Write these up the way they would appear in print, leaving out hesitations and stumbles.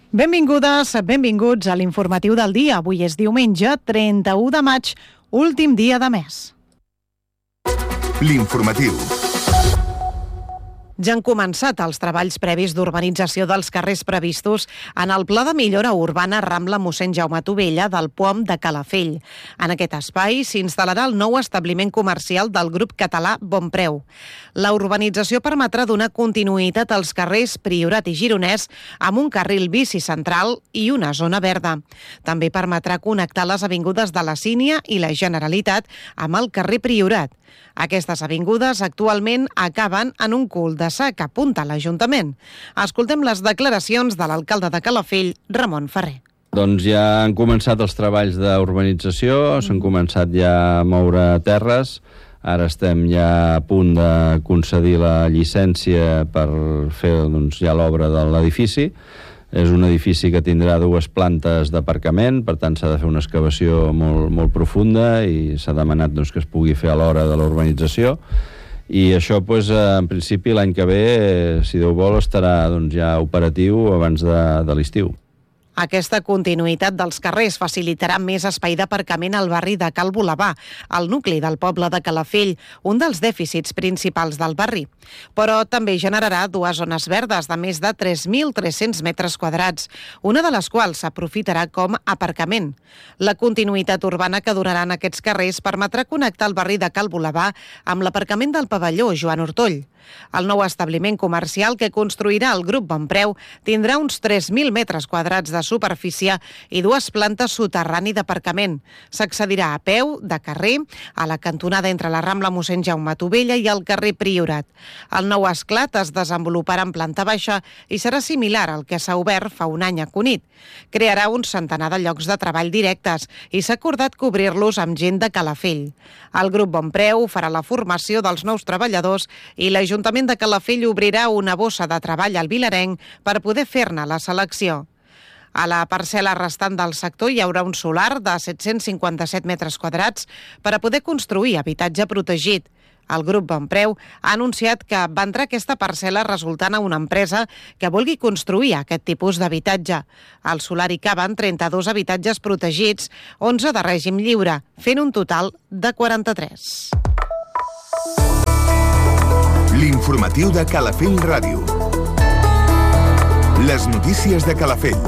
Benvingudes, benvinguts a l'informatiu del dia. Avui és diumenge, 31 de maig, últim dia de mes. L'informatiu. Ja han començat els treballs previs d'urbanització dels carrers previstos en el Pla de Millora Urbana Rambla Mossèn Jaume Tovella del POM de Calafell. En aquest espai s'instal·larà el nou establiment comercial del grup català Bonpreu. La urbanització permetrà donar continuïtat als carrers Priorat i Gironès amb un carril bici central i una zona verda. També permetrà connectar les avingudes de la Sínia i la Generalitat amb el carrer Priorat. Aquestes avingudes actualment acaben en un cul de sac que apunta a l'Ajuntament. Escoltem les declaracions de l'alcalde de Calafell, Ramon Ferrer. Doncs ja han començat els treballs d'urbanització, s'han començat ja a moure terres, ara estem ja a punt de concedir la llicència per fer ja l'obra de l'edifici. És un edifici que tindrà 2 plantes d'aparcament, per tant s'ha de fer una excavació molt profunda i s'ha demanat que es pugui fer a l'hora de la urbanització. I això, en principi, l'any que ve, si Déu vol, estarà ja operatiu abans de l'estiu. Aquesta continuïtat dels carrers facilitarà més espai d'aparcament al barri de Cal Bolabà, al nucli del poble de Calafell, un dels dèficits principals del barri. Però també generarà 2 zones verdes de més de 3.300 metres quadrats, una de les quals s'aprofitarà com a aparcament. La continuïtat urbana que donaran aquests carrers permetrà connectar el barri de Cal Bolabà amb l'aparcament del pavelló Joan Ortoll. El nou establiment comercial que construirà el grup Bonpreu tindrà uns 3.000 metres quadrats de superfície i 2 plantes soterrani d'aparcament. S'accedirà a peu, de carrer, a la cantonada entre la Rambla Mossèn Jaume Tovella i el carrer Priorat. El nou esclat es desenvoluparà en planta baixa i serà similar al que s'ha obert fa un any a Cunit. Crearà un centenar de llocs de treball directes i s'ha acordat cobrir-los amb gent de Calafell. El grup Bonpreu farà la formació dels nous treballadors i l'Ajuntament de Calafell obrirà una bossa de treball al vilarenc per poder fer-ne la selecció. A la parcel·la restant del sector hi haurà un solar de 757 metres quadrats per a poder construir habitatge protegit. El grup Bonpreu ha anunciat que vendrà aquesta parcel·la resultant a una empresa que vulgui construir aquest tipus d'habitatge. Al solar hi caben 32 habitatges protegits, 11 de règim lliure, fent un total de 43. L'informatiu de Calafell Ràdio. Les notícies de Calafell.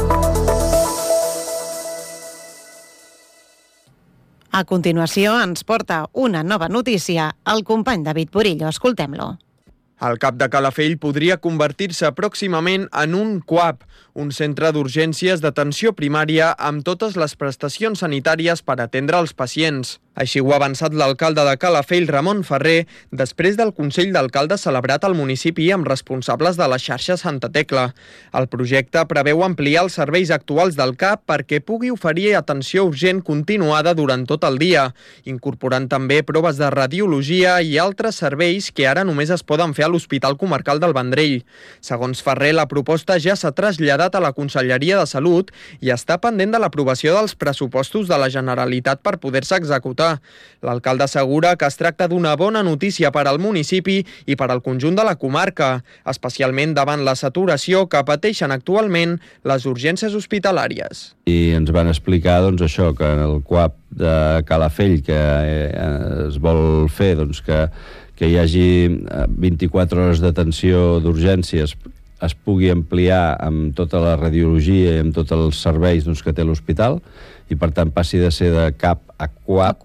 A continuació ens porta una nova notícia el company David Burillo. Escoltem-lo. El CAP de Calafell podria convertir-se pròximament en un CUAP, un centre d'urgències d'atenció primària amb totes les prestacions sanitàries per atendre els pacients. Així ho ha avançat l'alcalde de Calafell, Ramon Ferrer, després del Consell d'Alcaldes celebrat al municipi amb responsables de la xarxa Santa Tecla. El projecte preveu ampliar els serveis actuals del CAP perquè pugui oferir atenció urgent continuada durant tot el dia, incorporant també proves de radiologia i altres serveis que ara només es poden fer a l'Hospital Comarcal del Vendrell. Segons Ferrer, la proposta ja s'ha traslladat a la Conselleria de Salut i està pendent de l'aprovació dels pressupostos de la Generalitat per poder-se executar. L'alcalde assegura que es tracta d'una bona notícia per al municipi i per al conjunt de la comarca, especialment davant la saturació que pateixen actualment les urgències hospitalàries. I ens van explicar això, que en el CUAP de Calafell que es vol fer que hi hagi 24 hores d'atenció d'urgències es pugui ampliar amb tota la radiologia i amb tots els serveis que té l'hospital i per tant passi de ser de CAP a CUAP.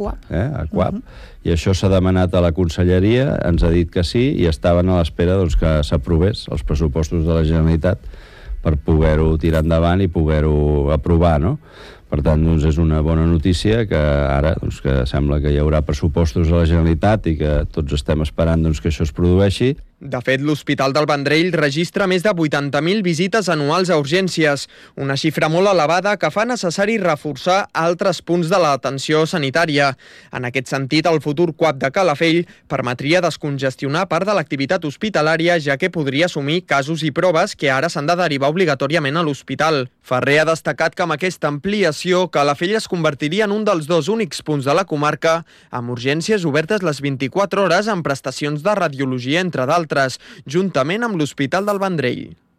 I això s'ha demanat a la Conselleria, ens ha dit que sí i estaven a l'espera que s'aprovés els pressupostos de la Generalitat per poder-ho tirar endavant i poder-ho aprovar, no? Per tant, és una bona notícia que ara que sembla que hi haurà pressupostos a la Generalitat i que tots estem esperant que això es produeixi. De fet, l'Hospital del Vendrell registra més de 80.000 visites anuals a urgències, una xifra molt elevada que fa necessari reforçar altres punts de l'atenció sanitària. En aquest sentit, el futur CUAP de Calafell permetria descongestionar part de l'activitat hospitalària, ja que podria assumir casos i proves que ara s'han de derivar obligatòriament a l'hospital. Ferrer ha destacat que amb aquesta ampliació, Calafell es convertiria en un dels 2 únics punts de la comarca amb urgències obertes les 24 hores amb prestacions de radiologia, entre d'altres, juntament amb l'Hospital del Vendrell.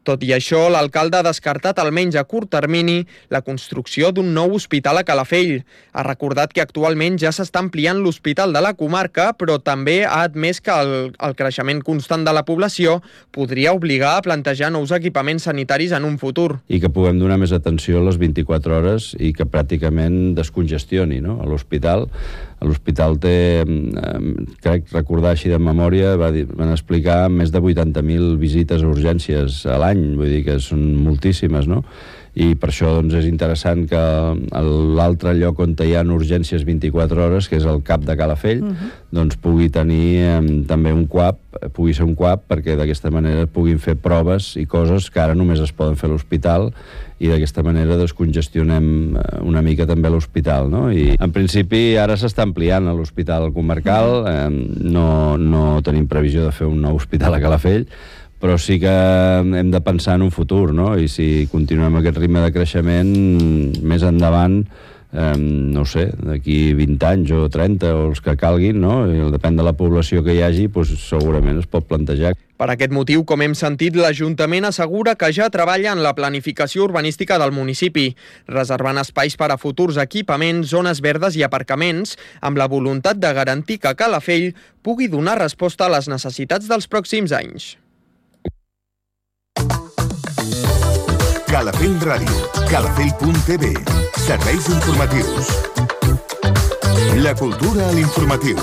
Tot i això, l'alcalde ha descartat almenys a curt termini la construcció d'un nou hospital a Calafell. Ha recordat que actualment ja s'està ampliant l'hospital de la comarca, però també ha admès que el creixement constant de la població podria obligar a plantejar nous equipaments sanitaris en un futur. I que puguem donar més atenció a les 24 hores i que pràcticament descongestioni, no? L'hospital té, crec recordar així de memòria, van explicar més de 80.000 visites a urgències a l'any, vull dir que són moltíssimes, no? I per això doncs, és interessant que l'altre lloc on hi ha urgències 24 hores, que és el CAP de Calafell, doncs pugui tenir també un CUAP, pugui ser un CUAP, perquè d'aquesta manera puguin fer proves i coses que ara només es poden fer a l'hospital, i d'aquesta manera descongestionem una mica també l'hospital, no? I en principi ara s'està ampliant a l'hospital comarcal, no tenim previsió de fer un nou hospital a Calafell, però sí que hem de pensar en un futur, no? I si continuem aquest ritme de creixement, més endavant, no ho sé, d'aquí 20 anys o 30 o els que calguin, no? I depèn de la població que hi hagi, doncs segurament es pot plantejar. Per aquest motiu, com hem sentit, l'Ajuntament assegura que ja treballa en la planificació urbanística del municipi, reservant espais per a futurs equipaments, zones verdes i aparcaments, amb la voluntat de garantir que Calafell pugui donar resposta a les necessitats dels pròxims anys. Calafell Ràdio, calafell.tv, serveis informatius. La cultura a l'informatiu.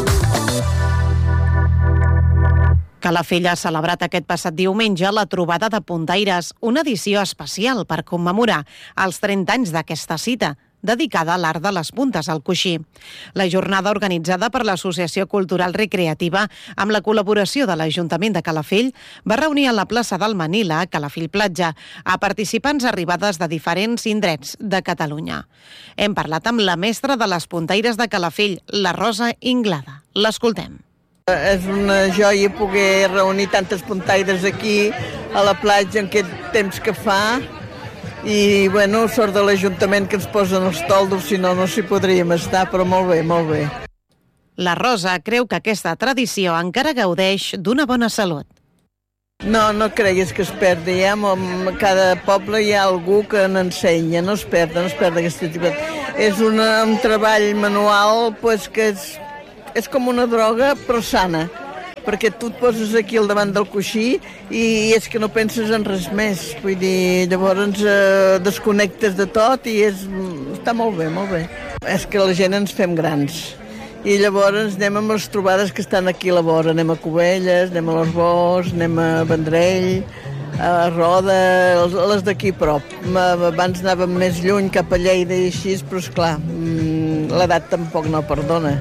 Calafell ha celebrat aquest passat diumenge la trobada de puntaires, una edició especial per commemorar els 30 anys d'aquesta cita, dedicada a l'art de les puntes al coixí. La jornada, organitzada per l'Associació Cultural Recreativa amb la col·laboració de l'Ajuntament de Calafell, va reunir a la plaça del Manila, a Calafell Platja, a participants arribades de diferents indrets de Catalunya. Hem parlat amb la mestra de les puntaires de Calafell, la Rosa Inglada. L'escoltem. És una joia poder reunir tantes puntaires aquí a la platja en aquest temps que fa. I, bueno, sort de l'Ajuntament que ens posen els toldos, si no, no s'hi podríem estar, però molt bé, molt bé. La Rosa creu que aquesta tradició encara gaudeix d'una bona salut. No creguis que es perdi, a cada poble hi ha algú que n'ensenya, no es perd aquesta activitat. És un treball manual pues, que és com una droga, però sana, perquè tu et poses aquí al davant del coixí i és que no penses en res més. Vull dir, llavors desconnectes de tot i està molt bé, molt bé. És que la gent ens fem grans i llavors anem amb les trobades que estan aquí a la vora. Anem a Cubelles, anem a l'Arbós, anem a Vendrell, a Roda, les d'aquí a prop. Abans anàvem més lluny, cap a Lleida i així, però esclar, l'edat tampoc no perdona.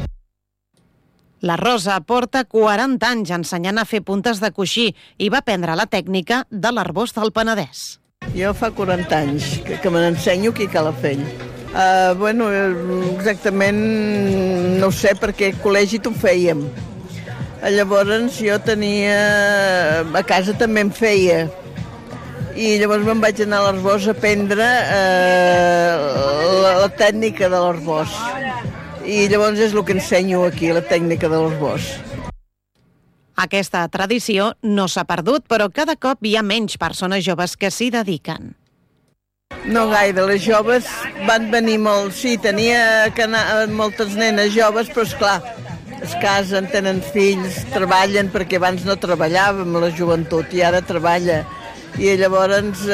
La Rosa porta 40 anys ensenyant a fer puntes de coixí i va aprendre la tècnica de l'Arbós del Penedès. Jo fa 40 anys que me n'ensenyo aquí a Calafell. Bueno, exactament no ho sé, perquè al col·legi t'ho fèiem. Llavors jo tenia... A casa també em feia. I llavors me'n vaig anar a l'Arbós a aprendre la tècnica de l'Arbós. I llavors és el que ensenyo aquí, la tècnica de l'Arbós. Aquesta tradició no s'ha perdut, però cada cop hi ha menys persones joves que s'hi dediquen. No gaire, les joves van venir molt, sí, tenia moltes nenes joves, però esclar, es casen, tenen fills, treballen, perquè abans no treballàvem la joventut i ara treballa. I llavors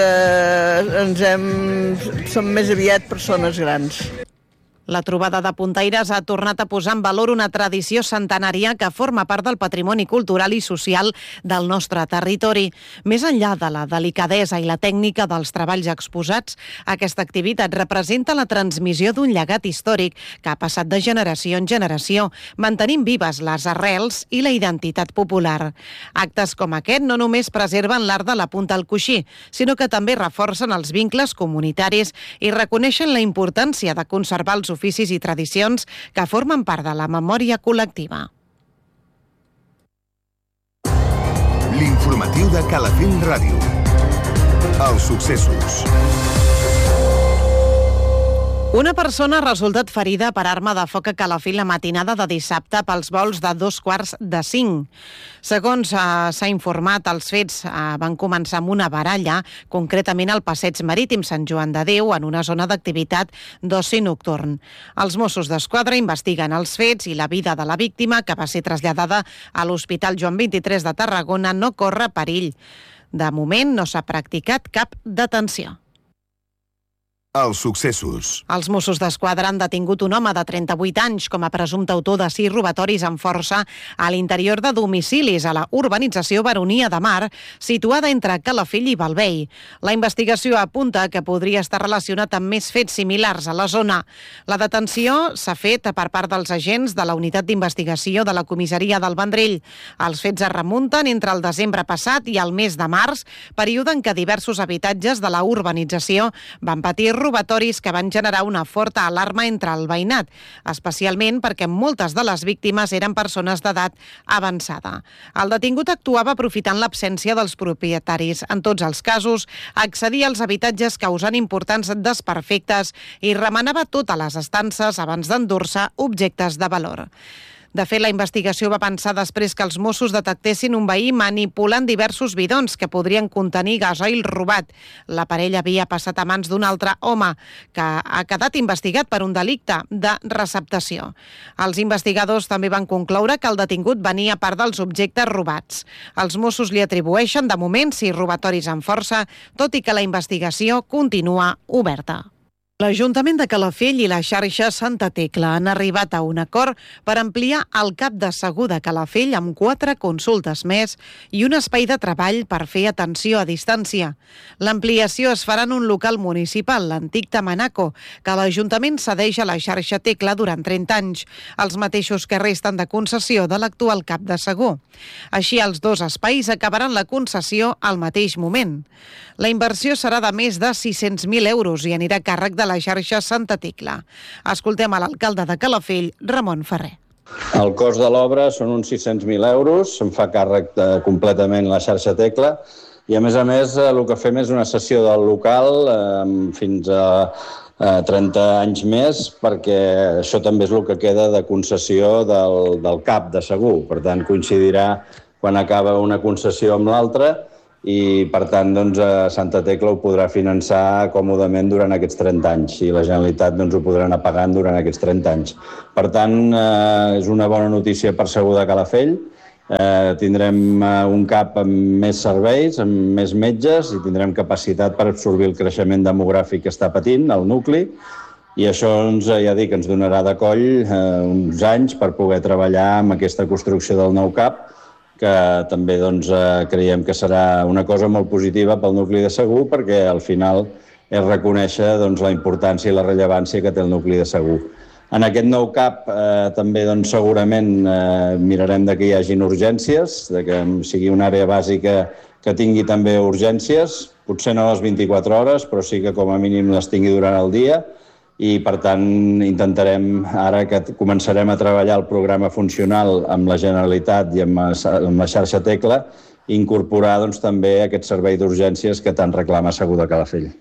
som més aviat persones grans. La trobada de puntaires ha tornat a posar en valor una tradició centenària que forma part del patrimoni cultural i social del nostre territori. Més enllà de la delicadesa i la tècnica dels treballs exposats, aquesta activitat representa la transmissió d'un llegat històric que ha passat de generació en generació, mantenint vives les arrels i la identitat popular. Actes com aquest no només preserven l'art de la punta al coixí, sinó que també reforcen els vincles comunitaris i reconeixen la importància de conservar els oficis i tradicions que formen part de la memòria col·lectiva. L'informatiu de Calafell Ràdio. Els successos. Una persona ha resultat ferida per arma de foc a Calafell la matinada de dissabte pels vols de 4:45. Segons s'ha informat, els fets van començar amb una baralla, concretament al passeig marítim Sant Joan de Déu, en una zona d'activitat d'oci nocturn. Els Mossos d'Esquadra investiguen els fets i la vida de la víctima, que va ser traslladada a l'Hospital Joan 23 de Tarragona, no corre perill. De moment no s'ha practicat cap detenció. Els successos. Els Mossos d'Esquadra han detingut un home de 38 anys com a presumpte autor de 6 robatoris amb força a l'interior de domicilis a la urbanització Baronia de Mar, situada entre Calafell i Balvei. La investigació apunta que podria estar relacionat amb més fets similars a la zona. La detenció s'ha fet per part dels agents de la unitat d'investigació de la comissaria del Vendrell. Els fets es remunten entre el desembre passat i el mes de març, període en què diversos habitatges de la urbanització van patir robatoris que van generar una forta alarma entre el veïnat, especialment perquè moltes de les víctimes eren persones d'edat avançada. El detingut actuava aprofitant l'absència dels propietaris. En tots els casos, accedia als habitatges causant importants desperfectes i remenava totes les estances abans d'endur-se objectes de valor. De fet, la investigació va pensar després que els Mossos detectessin un veí manipulant diversos bidons que podrien contenir gasoil robat. La parella havia passat a mans d'un altre home que ha quedat investigat per un delicte de receptació. Els investigadors també van concloure que el detingut venia part dels objectes robats. Els Mossos li atribueixen de moment 6 robatoris amb força, tot i que la investigació continua oberta. L'Ajuntament de Calafell i la xarxa Santa Tecla han arribat a un acord per ampliar el CAP de Segur de Calafell amb 4 consultes més i un espai de treball per fer atenció a distància. L'ampliació es farà en un local municipal, l'antic Tamanaco, que l'Ajuntament cedeix a la xarxa Tecla durant 30 anys, els mateixos que resten de concessió de l'actual CAP de Segur. Així, els 2 espais acabaran la concessió al mateix moment. La inversió serà de més de 600.000 euros i anirà a càrrec de la xarxa Santa Tecla. Escoltem a l'alcalde de Calafell, Ramon Ferrer. El cost de l'obra són uns 600.000 euros, se'n fa càrrec completament la xarxa Tecla i a més el que fem és una cessió del local fins a 30 anys més, perquè això també és el que queda de concessió del CAP de Segur. Per tant, coincidirà quan acaba una concessió amb l'altra i, per tant, Santa Tecla ho podrà finançar còmodament durant aquests 30 anys i la Generalitat ho podrà anar pagant durant aquests 30 anys. Per tant, és una bona notícia per Segur de Calafell. Tindrem un CAP amb més serveis, amb més metges i tindrem capacitat per absorbir el creixement demogràfic que està patint el nucli i això ja dic, ens donarà de coll uns anys per poder treballar amb aquesta construcció del nou CAP, que també creiem que serà una cosa molt positiva pel nucli de Segur, perquè al final és reconèixer la importància i la rellevància que té el nucli de Segur. En aquest nou CAP també segurament mirarem que hi hagin urgències, que sigui una àrea bàsica que tingui també urgències, potser no les 24 hores, però sí que com a mínim les tingui durant el dia, i per tant intentarem, ara que començarem a treballar el programa funcional amb la Generalitat i amb la xarxa Tecla, incorporar també aquest servei d'urgències que tant reclama Segur de Calafell.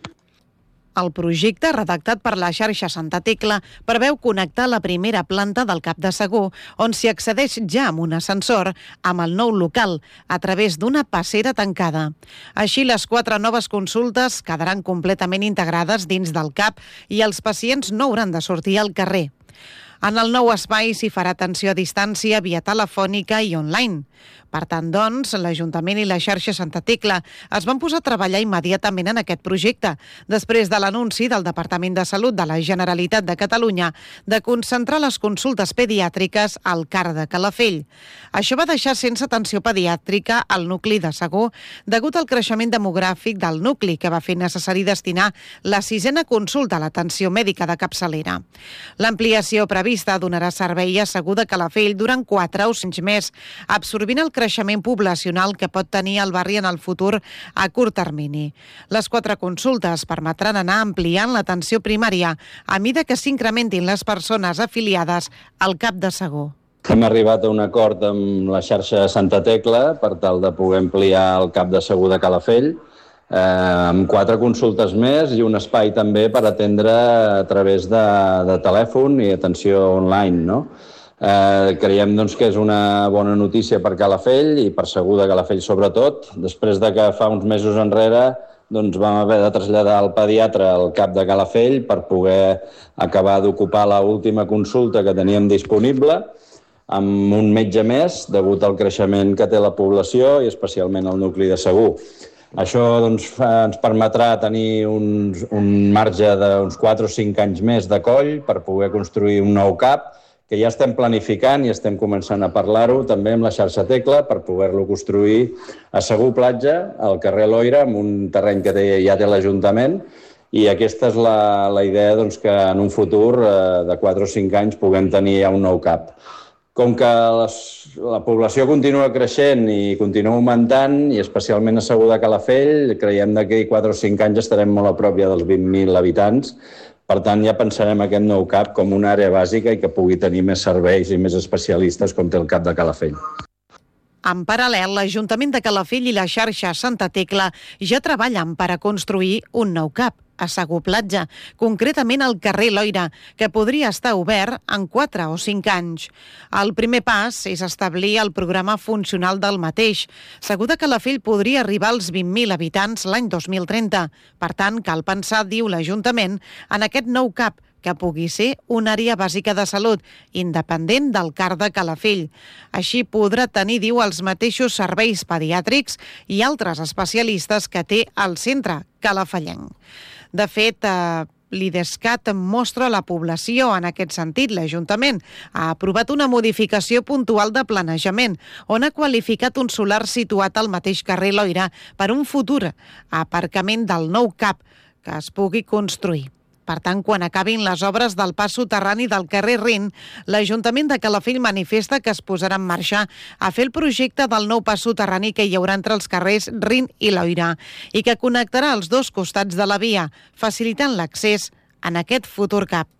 El projecte, redactat per la xarxa Santa Tecla, preveu connectar la primera planta del CAP de Segur, on s'hi accedeix ja amb un ascensor, amb el nou local, a través d'una passera tancada. Així, les 4 noves consultes quedaran completament integrades dins del CAP i els pacients no hauran de sortir al carrer. En el nou espai s'hi farà atenció a distància via telefònica i online. Per tant, l'Ajuntament i la xarxa Santa Tecla es van posar a treballar immediatament en aquest projecte, després de l'anunci del Departament de Salut de la Generalitat de Catalunya de concentrar les consultes pediàtriques al CAR de Calafell. Això va deixar sense atenció pediàtrica al nucli de Segur, degut al creixement demogràfic del nucli, que va fer necessari destinar la 6a consulta a l'atenció mèdica de capçalera. L'ampliació prevista donarà servei a Segur de Calafell durant 4 o 5 més, absorbint el creixement poblacional que pot tenir el barri en el futur a curt termini. Les 4 consultes permetran anar ampliant l'atenció primària a mesura que s'incrementin les persones afiliades al CAP de Segur. Hem arribat a un acord amb la xarxa Santa Tecla per tal de poder ampliar el CAP de Segur de Calafell. amb 4 consultes més i un espai també per atendre a través de telèfon i atenció online, no? Creiem doncs, que és una bona notícia per Calafell i per Segur de Calafell sobretot, després de que fa uns mesos enrere doncs, vam haver de traslladar el pediatre al CAP de Calafell per poder acabar d'ocupar l'última consulta que teníem disponible amb un metge més, degut al creixement que té la població i especialment el nucli de Segur. Això doncs, ens permetrà tenir un marge d'uns 4 o 5 anys més de coll per poder construir un nou CAP, que ja estem planificant i estem començant a parlar-ho també amb la xarxa Tecla per poder-lo construir a Segur Platja, al carrer Loira, amb un terreny que ja té l'Ajuntament, i aquesta és la idea doncs, que en un futur de 4 o 5 anys puguem tenir ja un nou CAP. Com que la població continua creixent i continua augmentant, i especialment a Segur de Calafell, creiem que d'aquí 4 o 5 anys estarem molt a prop ja dels 20.000 habitants. Per tant, ja pensarem aquest nou CAP com una àrea bàsica i que pugui tenir més serveis i més especialistes com té el CAP de Calafell. En paral·lel, l'Ajuntament de Calafell i la xarxa Santa Tecla ja treballen per a construir un nou CAP a Segur Platja, concretament al carrer Loira, que podria estar obert en 4 o 5 anys. El primer pas és establir el programa funcional del mateix. Segur de Calafell podria arribar als 20.000 habitants l'any 2030. Per tant, cal pensar, diu l'Ajuntament, en aquest nou CAP, que pugui ser una àrea bàsica de salut, independent del CAR de Calafell. Així podrà tenir, diu, els mateixos serveis pediàtrics i altres especialistes que té el centre calafellenc. De fet, l'IDESCAT mostra la població en aquest sentit. L'Ajuntament ha aprovat una modificació puntual de planejament on ha qualificat un solar situat al mateix carrer Loira per un futur aparcament del nou CAP que es pugui construir. Per tant, quan acabin les obres del pas soterrani del carrer Rin, l'Ajuntament de Calafell manifesta que es posarà en marxa a fer el projecte del nou pas soterrani que hi haurà entre els carrers Rin i Loira i que connectarà els dos costats de la via, facilitant l'accés en aquest futur CAP.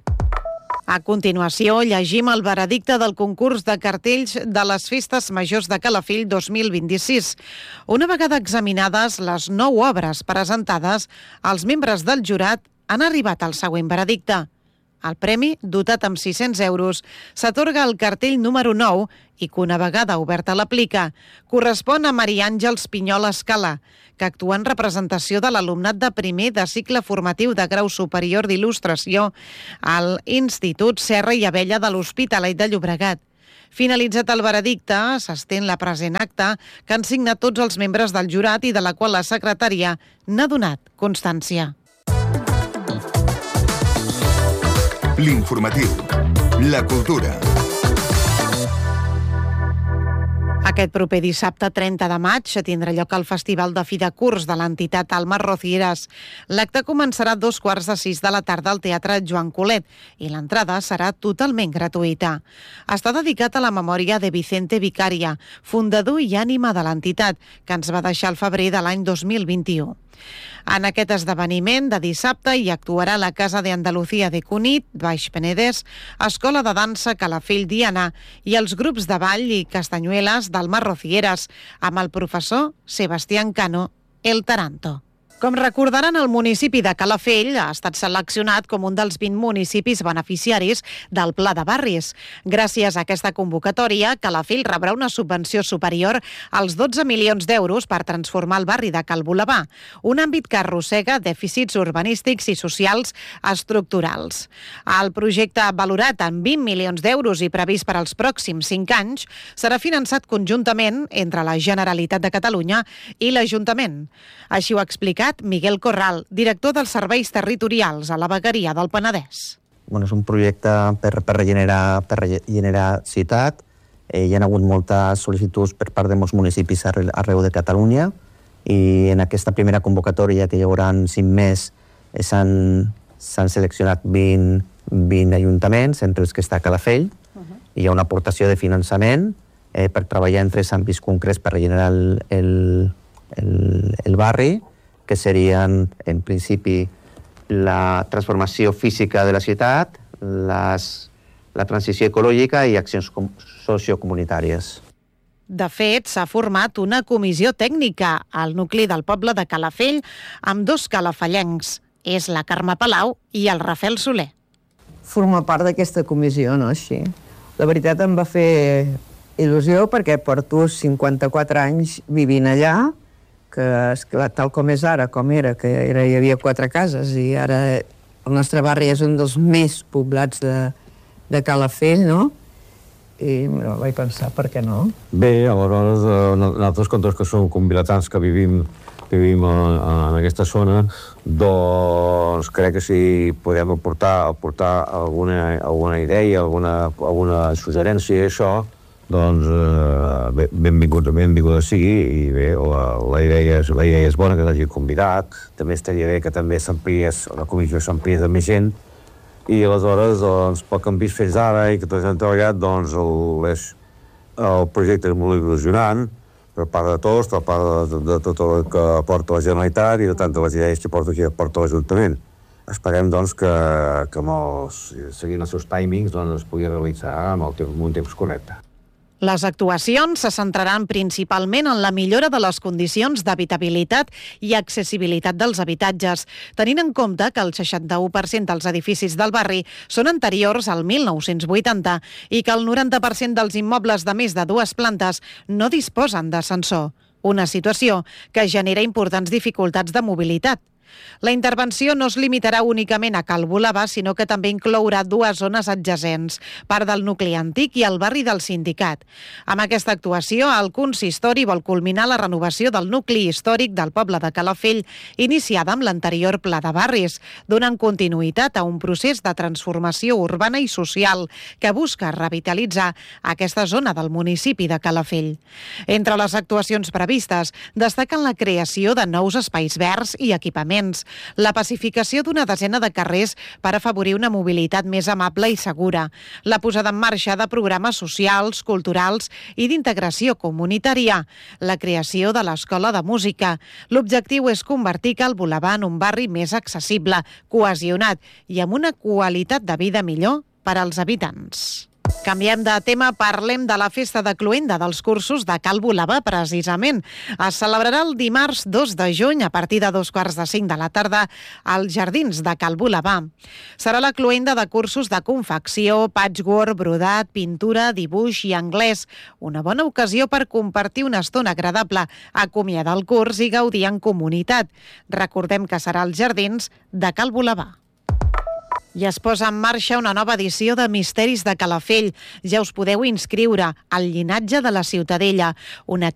A continuació, llegim el veredicte del concurs de cartells de les Festes Majors de Calafell 2026. Una vegada examinades les 9 obres presentades, els membres del jurat han arribat al següent veredicte. El premi, dotat amb 600 euros, s'atorga al cartell número 9 i que una vegada oberta l'aplica, correspon a Maria Àngels Pinyol Escala, que actua en representació de l'alumnat de primer de cicle formatiu de grau superior d'il·lustració al Institut Serra i Abella de l'Hospitalet de Llobregat. Finalitzat el veredicte, s'estén la present acta que han signat tots els membres del jurat i de la qual la secretària n'ha donat constància. L'informatiu. La cultura. Aquest proper dissabte 30 de maig tindrà lloc el Festival de Fi de Curs de l'entitat Alma Rocieras. L'acte començarà a 5:45 de la tarda al Teatre Joan Colet i l'entrada serà totalment gratuïta. Està dedicat a la memòria de Vicente Vicaria, fundador i ànima de l'entitat, que ens va deixar al febrer de l'any 2021. En aquest esdeveniment de dissabte hi actuarà la Casa de Andalucía de Cunit, Baix Penedès, Escola de Dansa Calafell Diana i els grups de ball i castanyueles d'Alma Rocieras, amb el professor Sebastián Cano, el Taranto. Com recordaran, el municipi de Calafell ha estat seleccionat com un dels 20 municipis beneficiaris del Pla de Barris. Gràcies a aquesta convocatòria, Calafell rebrà una subvenció superior als 12 milions d'euros per transformar el barri de Cal Bolabà, un àmbit que arrossega dèficits urbanístics i socials estructurals. El projecte, valorat en 20 milions d'euros i previst per als pròxims 5 anys, serà finançat conjuntament entre la Generalitat de Catalunya i l'Ajuntament. Així ho ha explicat Miguel Corral, director dels Serveis Territorials a la Vegueria del Penedès. És un projecte per regenerar ciutat. Hi ha hagut moltes sol·licituds per part de molts municipis arreu de Catalunya i en aquesta primera convocatòria, que hi haurà 5 més, s'han seleccionat 20 ajuntaments, entre els que està Calafell. Hi ha una aportació de finançament per treballar en 3 àmbits concrets per regenerar el barri, que serien, en principi, la transformació física de la ciutat, la transició ecològica i accions sociocomunitàries. De fet, s'ha format una comissió tècnica al nucli del poble de Calafell amb 2 calafellencs. És la Carme Palau i el Rafael Soler. Formar part d'aquesta comissió, no? Així. La veritat em va fer il·lusió perquè porto 54 anys vivint allà, que esclar, tal com és ara, com era, que hi havia 4 cases i ara el nostre barri és un dels més poblats de Calafell, no? I vaig pensar, per què no? Bé, aleshores, nosaltres, com que som convilatans que vivim en aquesta zona, doncs crec que si podem aportar alguna idea, alguna suggerència a això, doncs benvinguda sigui, i bé, la idea és bona, que t'hagi convidat. També estaria bé que també la comissió s'ampliés de més gent, i aleshores, doncs, pel que hem vist fins ara i que tots hem treballat, doncs el projecte és molt il·lusionant, per part de tots, per part de tot el que porta la Generalitat i de tantes les idees que porta l'Ajuntament. Esperem, doncs, que seguint els seus timings, doncs, es pugui realitzar en un temps correcte. Les actuacions se centraran principalment en la millora de les condicions d'habitabilitat i accessibilitat dels habitatges, tenint en compte que el 61% dels edificis del barri són anteriors al 1980 i que el 90% dels immobles de més de 2 plantes no disposen d'ascensor, una situació que genera importants dificultats de mobilitat. La intervenció no es limitarà únicament a Cal Bolabà, sinó que també inclourà 2 zones adjacents, part del nucli antic i el barri del Sindicat. Amb aquesta actuació, el consistori vol culminar la renovació del nucli històric del poble de Calafell, iniciada amb l'anterior pla de barris, donant continuïtat a un procés de transformació urbana i social que busca revitalitzar aquesta zona del municipi de Calafell. Entre les actuacions previstes destaquen la creació de nous espais verds i equipaments, la pacificació d'una desena de carrers per afavorir una mobilitat més amable i segura, la posada en marxa de programes socials, culturals i d'integració comunitària, la creació de l'Escola de Música. L'objectiu és convertir Cal Bolabà en un barri més accessible, cohesionat i amb una qualitat de vida millor per als habitants. Canviem de tema, parlem de la festa de cloenda dels cursos de Cal Bolabà, precisament. Es celebrarà el dimarts 2 de juny a partir de 2:45 de la tarda als jardins de Cal Bolabà. Serà la cloenda de cursos de confecció, patchwork, brodat, pintura, dibuix i anglès. Una bona ocasió per compartir una estona agradable, acomiadar el curs i gaudir en comunitat. Recordem que serà als jardins de Cal Bolabà. I es posa en marxa una nova edició de Misteris de Calafell. Ja us podeu inscriure al Llinatge de la Ciutadella, una